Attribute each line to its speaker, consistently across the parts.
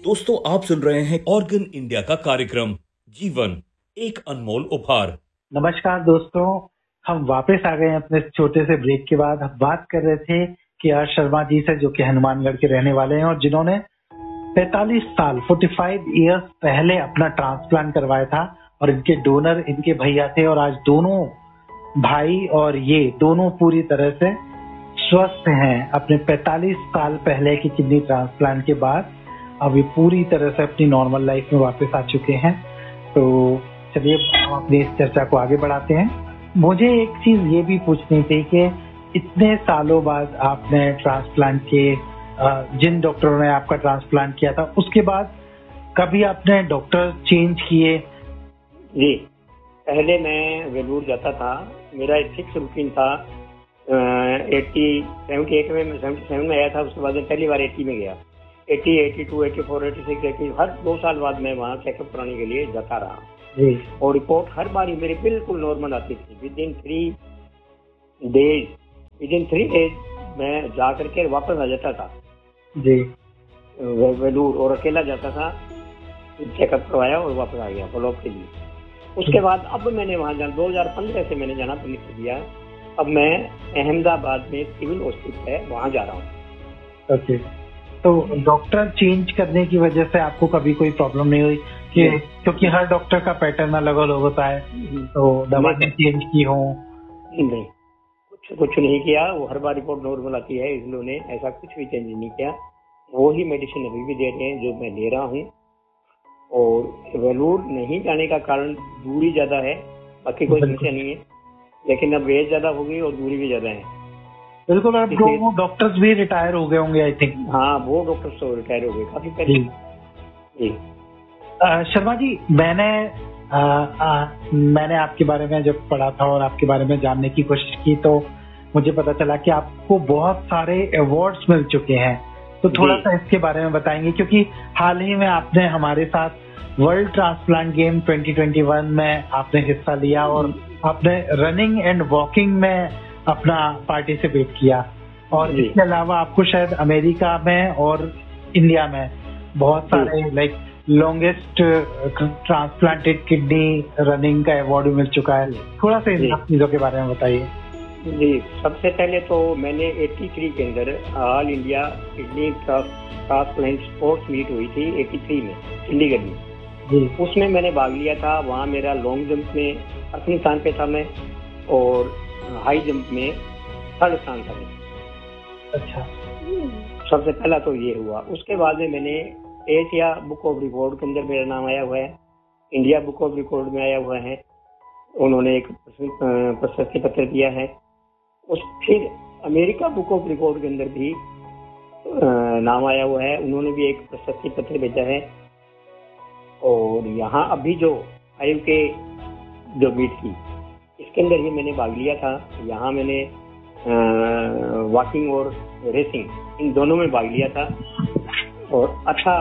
Speaker 1: दोस्तों, आप सुन रहे हैं ऑर्गन इंडिया का कार्यक्रम जीवन एक अनमोल उपहार।
Speaker 2: नमस्कार दोस्तों, हम वापस आ गए अपने छोटे से ब्रेक के बाद। हम बात कर रहे थे KR शर्मा जी से, जो कि हनुमानगढ़ के रहने वाले हैं और जिन्होंने 45 इयर्स पहले अपना ट्रांसप्लांट करवाया था। और इनके डोनर इनके भैया थे और आज दोनों भाई और ये दोनों पूरी तरह से स्वस्थ हैं। अपने 45 साल पहले की किडनी ट्रांसप्लांट के बाद अब ये पूरी तरह से अपनी नॉर्मल लाइफ में वापस आ चुके हैं। तो चलिए हम अपनी इस चर्चा को आगे बढ़ाते हैं। मुझे एक चीज ये भी पूछनी थी कि इतने सालों बाद आपने ट्रांसप्लांट के जिन डॉक्टरों ने आपका ट्रांसप्लांट किया था उसके बाद कभी आपने डॉक्टर चेंज किए?
Speaker 3: जी, पहले मैं वेलूर जाता था। मेरा एक फिक्स रूटीन था। 78 में 77 में आया था। उसके बाद पहली बार 80 में गया। 80, 82, 84, 86, 80 हर 2 साल बाद मैं वहाँ चेकअप कराने के लिए जाता रहा
Speaker 2: जी।
Speaker 3: और रिपोर्ट हर बार मेरी बिल्कुल नॉर्मल आती थी। विद इन 3 डेज मैं जा करके वापस आ जाता था
Speaker 2: जी।
Speaker 3: वेलूर, और अकेला जाता था, चेकअप करवाया और वापस आ गया फॉलोअप के लिए। उसके बाद अब मैंने वहाँ जाना 2015 से मैंने जाना बंद कर दिया। अब मैं अहमदाबाद में सिविल हॉस्पिटल है, वहाँ जा रहा हूँ।
Speaker 2: ओके, तो डॉक्टर चेंज करने की वजह से आपको कभी कोई प्रॉब्लम नहीं हुई कि क्योंकि हर डॉक्टर का पैटर्न अलग अलग होता है, तो दवाई चेंज की हो?
Speaker 3: नहीं, कुछ नहीं किया। वो हर बार रिपोर्ट नॉर्मल आती है, इसलिए ऐसा कुछ भी चेंज नहीं किया। वो ही मेडिसिन अभी भी दे रहे हैं जो मैं ले रहा हूँ। और वेलूर नहीं जाने का कारण दूरी ज्यादा है, बाकी कोई समस्या नहीं है। लेकिन अब एज ज्यादा हो गई और दूरी भी ज्यादा है।
Speaker 2: बिल्कुल। अब वो डॉक्टर्स भी रिटायर हो गए होंगे आई थिंक।
Speaker 3: हाँ, वो डॉक्टर्स तो रिटायर हो गए काफी पहले। जी।
Speaker 2: शर्मा जी, मैंने आपके बारे में जब पढ़ा था और आपके बारे में जानने की कोशिश की तो मुझे पता चला कि आपको बहुत सारे अवार्ड्स मिल चुके हैं। तो थोड़ा सा इसके बारे में बताएंगे, क्योंकि हाल ही में आपने हमारे साथ वर्ल्ड ट्रांसप्लांट गेम 2021 में आपने हिस्सा लिया और आपने रनिंग एंड वॉकिंग में अपना पार्टिसिपेट किया। और इसके अलावा आपको शायद अमेरिका में और इंडिया में बहुत सारे लॉन्गेस्ट ट्रांसप्लांटेड किडनी रनिंग का अवार्ड मिल चुका है। थोड़ा सा इन चीजों के बारे में बताइए।
Speaker 3: जी, सबसे पहले तो मैंने 83 के अंदर all India kidney transplant sports meet हुई थी 83 में चंडीगढ़ में जी। उसमें मैंने भाग लिया था। वहाँ मेरा लॉन्ग जंप में प्रथम स्थान पे था मैं, और हाई जंप में 3rd स्थान था मैं।
Speaker 2: अच्छा,
Speaker 3: सबसे पहला तो ये हुआ। उसके बाद में मैंने एशिया बुक ऑफ रिकॉर्ड के अंदर मेरा नाम आया हुआ है, इंडिया बुक ऑफ रिकॉर्ड में आया हुआ है। उन्होंने एक प्रशस्ति पत्र दिया है। फिर अमेरिका बुक ऑफ रिकॉर्ड के अंदर भी नाम आया हुआ है, उन्होंने भी एक प्रशस्ति पत्र भेजा है। और यहाँ अभी जो IUK जो मीट की, इसके अंदर ही मैंने भाग लिया था। यहाँ मैंने वॉकिंग और रेसिंग इन दोनों में भाग लिया था। और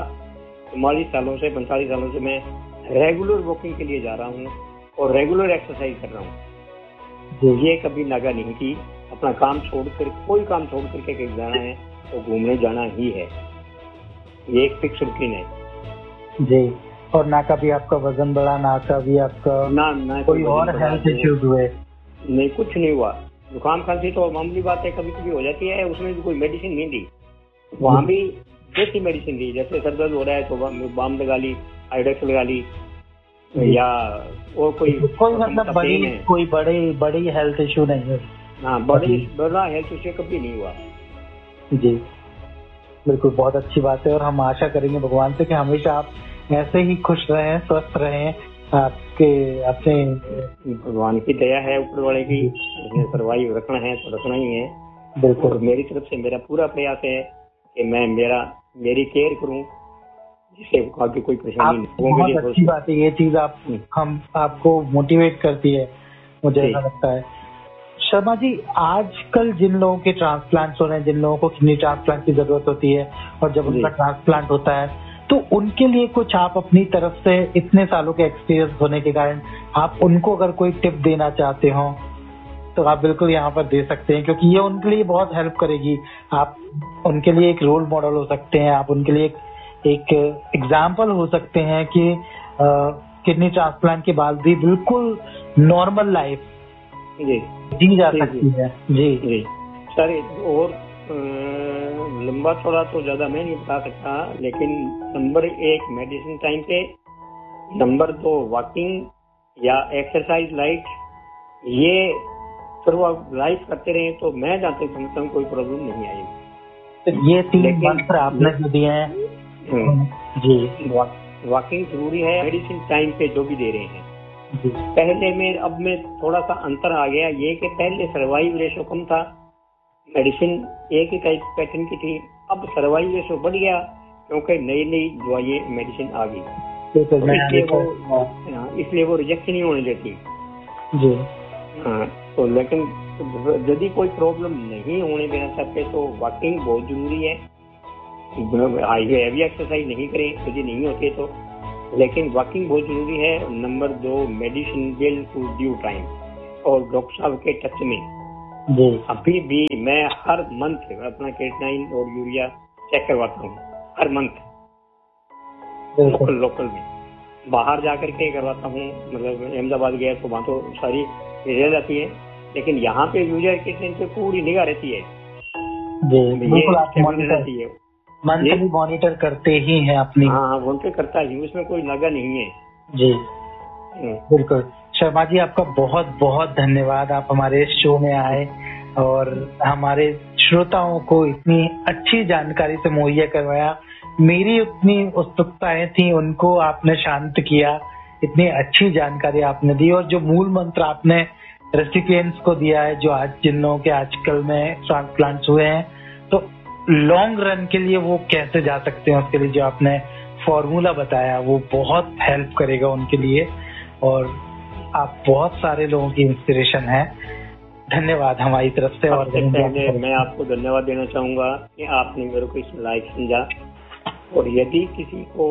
Speaker 3: 45 सालों से मैं रेगुलर वॉकिंग के लिए जा रहा हूँ और रेगुलर एक्सरसाइज कर रहा हूँ। ये कभी नागा नहीं की। अपना काम छोड़कर, कोई काम छोड़ करके कहीं जाना है तो घूमने जाना ही है। ये एक फिक्स रूटीन है जी।
Speaker 2: और ना कभी आपका वजन बढ़ा, ना कभी आपका
Speaker 3: ना
Speaker 2: कोई और हेल्थ इश्यूज हुए?
Speaker 3: नहीं, कुछ नहीं हुआ। जुकाम खांसी तो मामूली बात है, कभी कभी हो जाती है। उसमें भी कोई मेडिसिन नहीं दी। वहाँ भी देसी मेडिसिन दी, जैसे सर दर्द हो रहा है तो बाम लगा ली, आयोडेक्स लगा ली, या और कोई
Speaker 2: मतलब कोई बड़ी हेल्थ इश्यू नहीं है।
Speaker 3: हाँ, बड़ा हेल्थ इश्यू कभी नहीं हुआ
Speaker 2: जी। बिल्कुल, बहुत अच्छी बात है। और हम आशा करेंगे भगवान से कि हमेशा आप ऐसे ही खुश रहें, स्वस्थ रहें। आपके अपने
Speaker 3: भगवान की दया है, ऊपर वाले की। सर्वाइव रखना है तो रखना ही है।
Speaker 2: बिल्कुल,
Speaker 3: मेरी तरफ से मेरा पूरा प्रयास है कि मैं मेरी केयर करूं, जिससे आगे कोई परेशानी नहीं।
Speaker 2: बहुत अच्छी बात है ये चीज। आपको मोटिवेट करती है, मुझे ऐसा लगता है। शर्मा जी, आजकल जिन लोगों के ट्रांसप्लांट हो रहे हैं, जिन लोगों को किडनी ट्रांसप्लांट की जरूरत होती है और जब उनका ट्रांसप्लांट होता है, तो उनके लिए कुछ आप अपनी तरफ से, इतने सालों के एक्सपीरियंस होने के कारण, आप उनको अगर कोई टिप देना चाहते हो तो आप बिल्कुल यहाँ पर दे सकते हैं, क्योंकि ये उनके लिए बहुत हेल्प करेगी। आप उनके लिए एक रोल मॉडल हो सकते हैं, आप उनके लिए एक एग्जाम्पल हो सकते हैं कि किडनी ट्रांसप्लांट के बाद भी बिल्कुल नॉर्मल लाइफ
Speaker 3: जी
Speaker 2: जी जा
Speaker 3: जी,
Speaker 2: सकती है। जी
Speaker 3: जी सर, और लंबा थोड़ा तो ज्यादा मैं नहीं बता सकता, लेकिन नंबर 1 मेडिसिन टाइम पे, नंबर 2 वॉकिंग या एक्सरसाइज लाइट, ये थ्रू लाइफ करते रहे तो मैं जहाँ तक समझता हूँ कोई प्रॉब्लम नहीं आएगी।
Speaker 2: तो ये 3
Speaker 3: लेकिन-
Speaker 2: मंत्र आपने जो दिए हैं जी
Speaker 3: वॉकिंग जरूरी है, मेडिसिन टाइम पे जो भी दे रहे हैं।
Speaker 2: जी
Speaker 3: पहले में अब में थोड़ा सा अंतर आ गया, ये कि पहले सर्वाइव रेशो कम था, मेडिसिन एक ही टाइप पैटर्न की थी, अब सर्वाइव रेशो बढ़ गया क्योंकि नई नई दवाइयाँ मेडिसिन आ गई,
Speaker 2: बिल्कुल, मैं
Speaker 3: इसलिए वो रिजेक्शन नहीं होने देती।
Speaker 2: जी
Speaker 3: हाँ, तो लेकिन यदि कोई प्रॉब्लम नहीं होने देना चाहते तो वॉकिंग बहुत जरूरी है, हैवी एक्सरसाइज नहीं करें यदि नहीं होती तो, लेकिन वॉकिंग बहुत जरूरी है। Number 2 medicine bill to due time, और डॉक्टर साहब के टच में
Speaker 2: जी
Speaker 3: अभी भी मैं हर मंथ अपना क्रिएटिनिन और यूरिया चेक करवाता हूँ, हर मंथ
Speaker 2: बिल्कुल
Speaker 3: लोकल में। बाहर जाकर के करवाता हूँ, मतलब अहमदाबाद गया तो वहाँ तो सारी रह जाती है, लेकिन यहाँ पे यूरिया क्रिएटिनिन पे पूरी निगाह रहती है,
Speaker 2: जी
Speaker 3: ये
Speaker 2: बिल्कुल, आप
Speaker 3: मॉनिटर रहती है।
Speaker 2: मंथली मॉनिटर करते ही हैं अपनी।
Speaker 3: हाँ, वो पे करता ही, उसमें कोई लगा नहीं है।
Speaker 2: जी
Speaker 3: हम्म।
Speaker 2: बिल्कुल, शर्मा जी आपका बहुत बहुत धन्यवाद, आप हमारे शो में आए और हमारे श्रोताओं को इतनी अच्छी जानकारी से मुहैया करवाया। मेरी उतनी उत्सुकताएं थी, उनको आपने शांत किया, इतनी अच्छी जानकारी आपने दी, और जो मूल मंत्र आपने रेसिपिएंट्स को दिया है, जो आज जिन लोगों के आजकल में ट्रांसप्लांट्स हुए हैं, तो लॉन्ग रन के लिए वो कैसे जा सकते हैं, उसके लिए जो आपने फॉर्मूला बताया वो बहुत हेल्प करेगा उनके लिए, और आप बहुत सारे लोगों की इंस्पिरेशन है। धन्यवाद हमारी तरफ से। और
Speaker 3: सबसे पहले मैं आपको धन्यवाद देना चाहूंगा कि आपने मेरे को इस लायक समझा, और यदि किसी को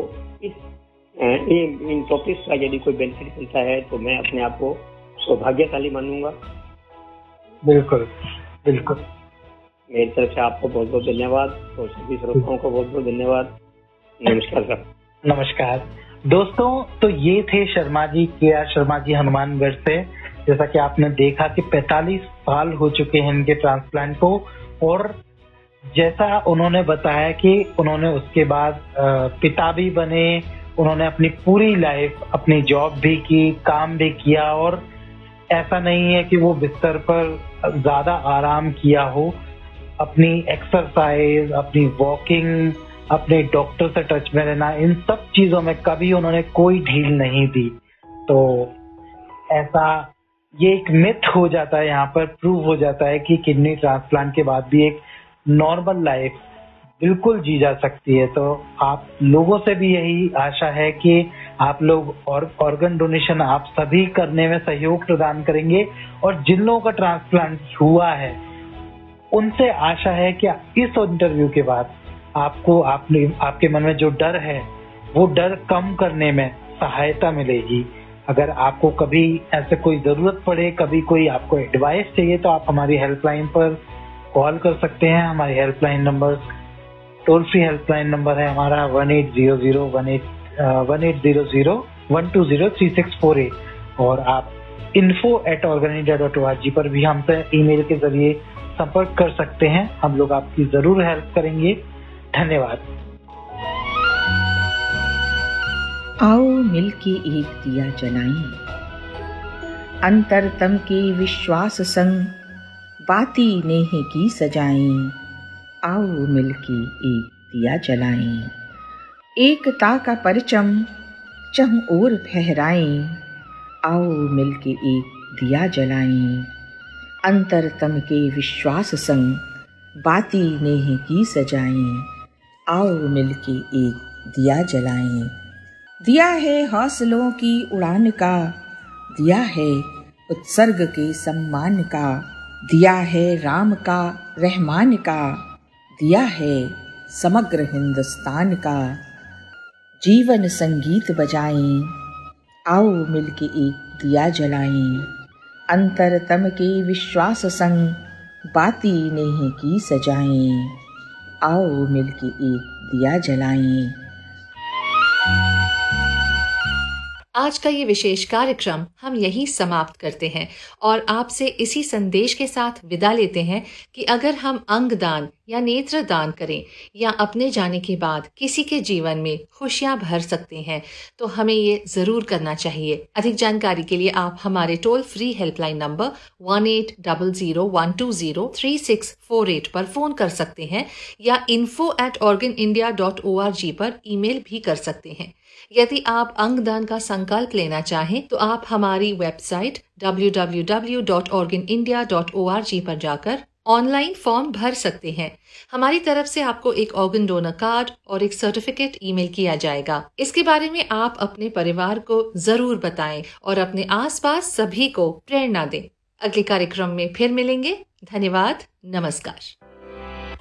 Speaker 3: इन टॉपिक्स का यदि कोई बेनिफिट मिलता है तो मैं अपने आप को सौभाग्यशाली मानूंगा।
Speaker 2: बिल्कुल बिल्कुल,
Speaker 3: मेरी तरफ से आपको बहुत बहुत धन्यवाद, और सभी श्रोताओं को बहुत बहुत धन्यवाद। नमस्कार सर।
Speaker 2: नमस्कार दोस्तों, तो ये थे शर्मा जी, के.आर. शर्मा जी हनुमानगढ़ से। जैसा कि आपने देखा कि 45 साल हो चुके हैं इनके ट्रांसप्लांट को, और जैसा उन्होंने बताया कि उन्होंने उसके बाद पिता भी बने, उन्होंने अपनी पूरी लाइफ अपनी जॉब भी की, काम भी किया, और ऐसा नहीं है कि वो बिस्तर पर ज्यादा आराम किया हो। अपनी एक्सरसाइज, अपनी वॉकिंग, अपने डॉक्टर से टच में रहना, इन सब चीजों में कभी उन्होंने कोई ढील नहीं दी। तो ऐसा ये एक मिथ हो जाता है, यहाँ पर प्रूव हो जाता है कि किडनी ट्रांसप्लांट के बाद भी एक नॉर्मल लाइफ बिल्कुल जी जा सकती है। तो आप लोगों से भी यही आशा है कि आप लोग ऑर्गन डोनेशन आप सभी करने में सहयोग प्रदान करेंगे, और जिन लोगों का ट्रांसप्लांट हुआ है उनसे आशा है कि इस इंटरव्यू के बाद आपको आपके मन में जो डर है वो डर कम करने में सहायता मिलेगी। अगर आपको कभी ऐसे कोई जरूरत पड़े, कभी कोई आपको एडवाइस चाहिए, तो आप हमारी हेल्पलाइन पर कॉल कर सकते हैं। हमारी helpline number, toll free helpline number है हमारा 1800-120-3648, और आप info@organindia.org पर भी हमसे ईमेल के जरिए संपर्क कर सकते हैं। हम लोग आपकी जरूर हेल्प करेंगे। धन्यवाद।
Speaker 4: आओ मिलके एक दिया जलाएं, अंतरतम के विश्वास संग बाती नेह की सजाएं। आओ मिलके एक दिया जलाएं, एकता का परचम चम ओर फहराएं। आओ मिलके एक दिया जलाएं, अंतरतम के विश्वास संग बाती नेह की सजाएं। आओ मिलके एक दिया जलाएं। दिया है हौसलों की उड़ान का, दिया है उत्सर्ग के सम्मान का, दिया है राम का रहमान का, दिया है समग्र हिंदुस्तान का। जीवन संगीत बजाएं, आओ मिलके एक दिया जलाएं। अंतरतम के विश्वास संग बाती नेह की सजाएं। आओ मिलके एक दिया जलाएं।
Speaker 5: आज का ये विशेष कार्यक्रम हम यहीं समाप्त करते हैं और आपसे इसी संदेश के साथ विदा लेते हैं कि अगर हम अंग दान या नेत्र दान करें या अपने जाने के बाद किसी के जीवन में खुशियां भर सकते हैं तो हमें ये जरूर करना चाहिए। अधिक जानकारी के लिए आप हमारे टोल फ्री हेल्पलाइन नंबर 1800-120-3648 पर फोन कर सकते हैं या info@organindia.org पर ईमेल भी कर सकते हैं। यदि आप अंगदान का संकल्प लेना चाहें तो आप हमारी वेबसाइट www.organindia.org पर जाकर ऑनलाइन फॉर्म भर सकते हैं। हमारी तरफ से आपको एक ऑर्गन डोनर कार्ड और एक सर्टिफिकेट ईमेल किया जाएगा। इसके बारे में आप अपने परिवार को जरूर बताएं और अपने आसपास सभी को प्रेरणा दें। अगले कार्यक्रम में फिर मिलेंगे। धन्यवाद। नमस्कार।